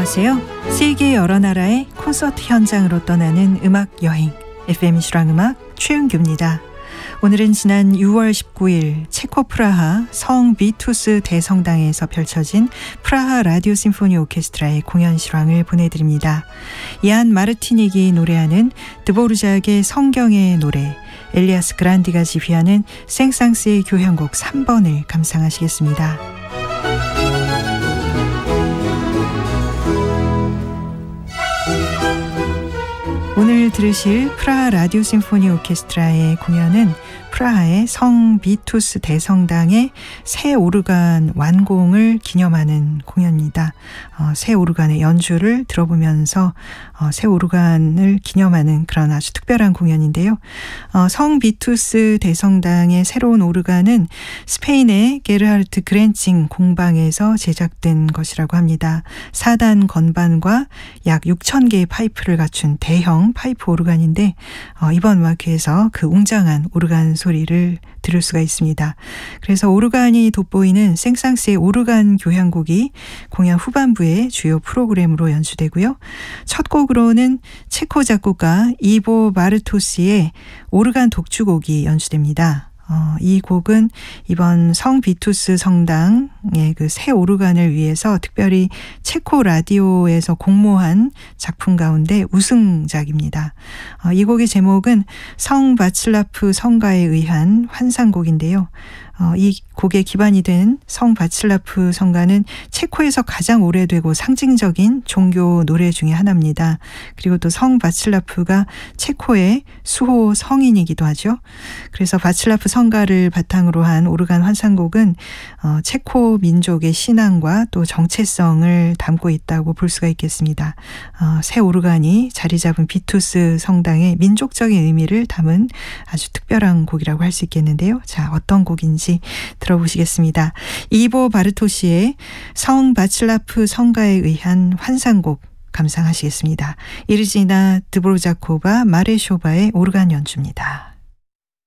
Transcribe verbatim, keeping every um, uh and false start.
안녕하세요. 세계 여러 나라의 콘서트 현장으로 떠나는 음악 여행 에프엠 실황음악 최윤규입니다. 오늘은 지난 유월 십구일 체코 프라하 성 비투스 대성당에서 펼쳐진 프라하 라디오 심포니 오케스트라의 공연 실황을 보내드립니다. 얀 마르티닉이 노래하는 드보르작의 성경의 노래, 엘리아스 그란디가 지휘하는 생상스의 교향곡 삼 번을 감상하시겠습니다. 오늘 들으실 프라하 라디오 심포니 오케스트라의 공연은 프라하의 성 비투스 대성당의 새 오르간 완공을 기념하는 공연입니다. 어, 새 오르간의 연주를 들어보면서 어, 새 오르간을 기념하는 그런 아주 특별한 공연인데요. 어, 성 비투스 대성당의 새로운 오르간은 스페인의 게르하르트 그렌칭 공방에서 제작된 것이라고 합니다. 사 단 건반과 약 육천 개의 파이프를 갖춘 대형 파이프 오르간인데 어, 이번 음악회에서 그 웅장한 오르간 소리를 들을 수가 있습니다. 그래서 오르간이 돋보이는 생상스의 오르간 교향곡이 공연 후반부의 주요 프로그램으로 연주되고요. 첫 곡으로는 체코 작곡가 이보 바르토스의 오르간 독주곡이 연주됩니다. 어, 이 곡은 이번 성 비투스 성당의 그 새 오르간을 위해서 특별히 체코 라디오에서 공모한 작품 가운데 우승작입니다. 어, 이 곡의 제목은 성 바칠라프 성가에 의한 환상곡인데요. 어, 이 곡의 기반이 된 성 바칠라프 성가는 체코에서 가장 오래되고 상징적인 종교 노래 중에 하나입니다. 그리고 또 성 바칠라프가 체코의 수호 성인이기도 하죠. 그래서 바칠라프 성가를 바탕으로 한 오르간 환상곡은 어, 체코 민족의 신앙과 또 정체성을 담고 있다고 볼 수가 있겠습니다. 어, 새 오르간이 자리 잡은 비투스 성당의 민족적인 의미를 담은 아주 특별한 곡이라고 할 수 있겠는데요. 자, 어떤 곡인지 들어보시겠습니다. 이보 바르토시의 성 바칠라프 성가에 의한 환상곡 감상하시겠습니다. 이르지나 드보르자코바 마레쇼바의 오르간 연주입니다.